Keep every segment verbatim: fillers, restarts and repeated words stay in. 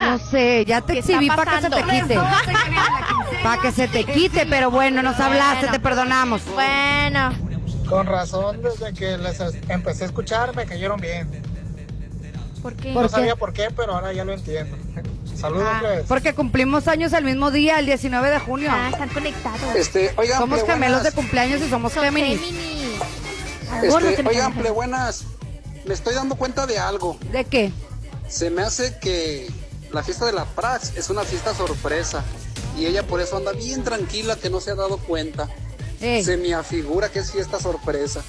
No sé, ya te exhibí para que se te quite. Para que se te quite, pero bueno, nos hablaste, Bueno. te perdonamos. Bueno. Con razón, desde que les empecé a escuchar me cayeron bien. ¿Por qué? No sabía por qué, pero ahora ya lo entiendo. Saludos, Ah, pues. Porque cumplimos años el mismo día, el diecinueve de junio. Ah, están conectados. Este, oigan, Somos plebuenas, gemelos de cumpleaños y somos Son Géminis. Géminis. Adoro que Este, me oigan, llamen. plebuenas, me estoy dando cuenta de algo. ¿De qué? Se me hace que la fiesta de la Prax es una fiesta sorpresa y ella por eso anda bien tranquila que no se ha dado cuenta. Ey. Se me afigura que es fiesta sorpresa.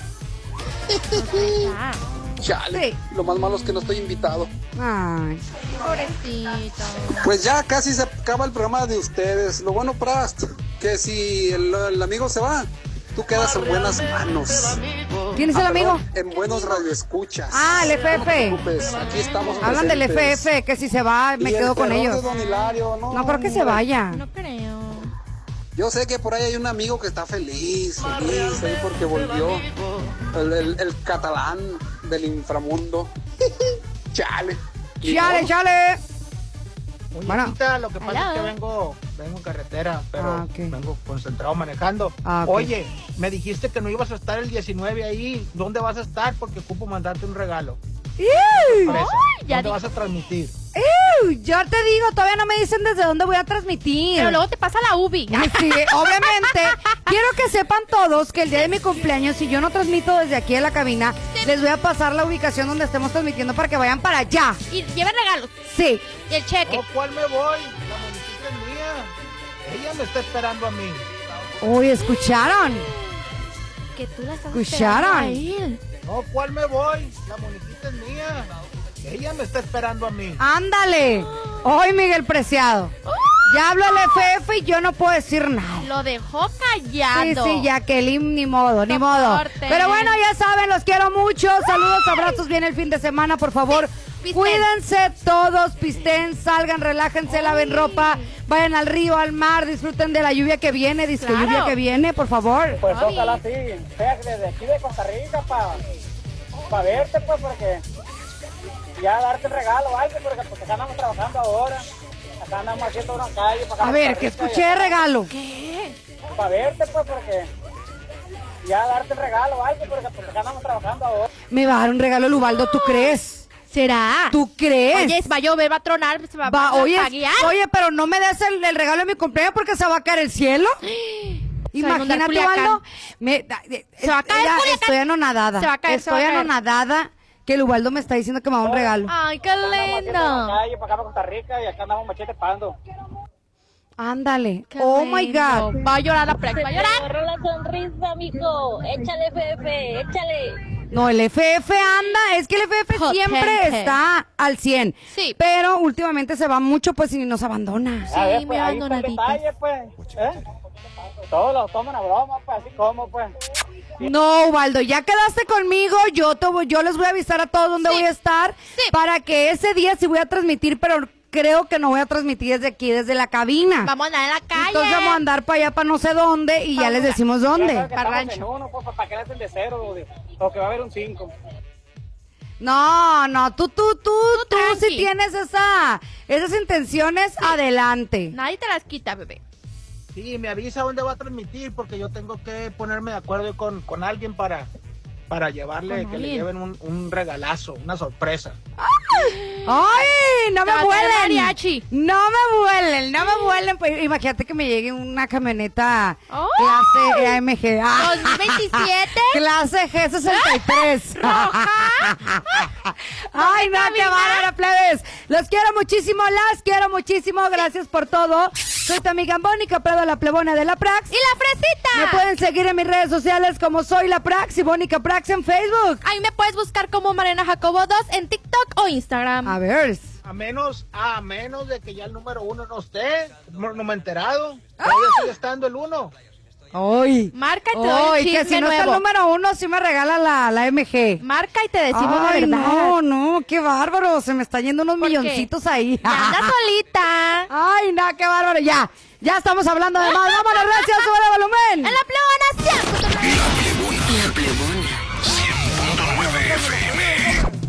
Ah, Chale, Sí. lo más malo es que no estoy invitado. Ay. pobrecito. Pues ya casi se acaba el programa de ustedes. Lo bueno, Prast, que si el, el amigo se va, tú quedas en buenas manos. ¿Quién es el Ah, amigo? perdón, en buenos radioescuchas. Ah, el F No te F. preocupes, aquí estamos. Hablan del F presentes. F, que si se va me Y el quedo con terror ellos. de Don Hilario, no, No creo que se hombre. vaya. No creo. Yo sé que por ahí hay un amigo que está feliz, feliz, ahí porque volvió el, el- el catalán del inframundo. Chale. Ni Chale, modo. chale. Oye, Bueno. Tita, lo que pasa Hello. es que vengo, vengo en carretera, pero Ah, ok. vengo concentrado manejando. Ah, ok. Oye, me dijiste que no ibas a estar el diecinueve ahí. ¿Dónde vas a estar? Porque ocupo mandarte un regalo. Sorpresa. ya ¿Dónde di- vas a transmitir? Uy, yo te digo, todavía no me dicen desde dónde voy a transmitir. Pero luego te pasa la U B I. Sí, obviamente, quiero que sepan todos que el día de mi cumpleaños, si yo no transmito desde aquí de la cabina, les voy a pasar la ubicación donde estemos transmitiendo para que vayan para allá. Y lleven regalos. Sí. Y el cheque. No, ¿cuál me voy? La muñequita es mía. Ella me está esperando a mí. Uy, ¿escucharon? Que tú la estás ¿Escucharon? esperando a él. No, ¿cuál me voy? La muñequita es mía. Ella me está esperando a mí. Ándale. Hoy, Miguel Preciado. Ya hablo el F F y yo no puedo decir nada. Lo dejó Sí, callado. sí, Jacqueline, ni modo, ni modo. Soporte. Pero bueno, ya saben, los quiero mucho. Saludos, abrazos, viene el fin de semana, por favor. Pisten. Cuídense todos, pisten, salgan, relájense, laven ropa, vayan al río, al mar, disfruten de la lluvia que viene, disque Claro. lluvia que viene, por favor. Pues Ay. ojalá sí, sea desde aquí de Costa Rica para pa verte, pues, porque ya darte el regalo, algo, porque pues, acá andamos trabajando ahora, acá andamos haciendo una calle para A ver, que escuché de regalo. ¿Qué? Para verte, pues, porque ya darte el regalo, algo, porque pues, acá andamos trabajando ahora. Me va a dar un regalo el Ubaldo, ¿tú crees? ¿Será? ¿Tú crees? Oye, va a llover, va a tronar, se va, Va, va oye, a guiar. oye, pero no me des el, el regalo de mi cumpleaños porque se va a caer el cielo. Se va a inundar Imagínate, Culiacán. Ubaldo. Me, da- eh, Se va a caer ya Culiacán. Estoy anonadada. Se va a caer, se va Estoy a caer. anonadada que el Ubaldo me está diciendo que me va a dar un regalo. Ay, qué Acá andamos haciendo una lindo. calle para acá para Costa Rica y acá andamos machete pando. Ándale. Qué Oh my lindo. God. Va a llorar la Prax, va a llorar. Agarró la sonrisa, mijo. Échale, F F, échale. No, el F F anda, es que el F F Potente. siempre está al cien. Sí. Pero últimamente se va mucho, pues, y nos abandona. Sí, A ver, me pues, ahí está el abandonaditas. detalle, pues. ¿eh? Todos lo toman a broma, pues, así como, pues. No, Ubaldo, ya quedaste conmigo. Yo te voy- yo les voy a avisar a todos dónde Sí. voy a estar Sí. para que ese día sí voy a transmitir, pero creo que no voy a transmitir desde aquí, desde la cabina. Vamos a andar en la calle. Entonces vamos a andar para allá, para no sé dónde, y ya Vamos les a- decimos Ya dónde. sabes que Para estamos rancho. en uno, pues, para que le hacen de cero, o, de- o que va a haber un cinco. No, no, tú, tú, tú, tú, tranqui. si tienes esa, esas intenciones, adelante. Nadie te las quita, bebé. Sí, me avisa dónde va a transmitir porque yo tengo que ponerme de acuerdo con, con alguien para, para llevarle, ¿Con que le alguien? lleven un, un regalazo, una sorpresa. ¡Ay! ¡No Te me va a traer vuelen! mariachi. No me vuelen, no me vuelen. Pues, imagínate que me llegue una camioneta ¡Oh! clase A M G. Ah. ¿dos mil veintisiete? Clase G sesenta y tres. Ay, no, qué bárbara, plebes. Los quiero muchísimo, las quiero muchísimo. Gracias por todo. Soy tu amiga Mónica Prado, la plebona de la Prax. ¡Y la fresita! Me pueden seguir en mis redes sociales como Soy la Prax y Mónica Prax en Facebook. Ahí me puedes buscar como Mariana Jacobo dos en TikTok o Instagram. A ver. A menos, a menos de que ya el número uno no esté, no, no me he enterado. Todavía sigue estando el uno. Hoy. Marca y te doy un Hoy, que chisme si no está el nuevo. número uno, sí me regala la, la M G. Marca y te decimos Ay, la verdad. no, no, qué bárbaro. Se me están yendo unos ¿Por qué? milloncitos ahí. Ya anda solita. Ay, no, qué bárbaro. Ya, ya estamos hablando de más. Vámonos, gracias, sube el volumen. En la plebona siempre.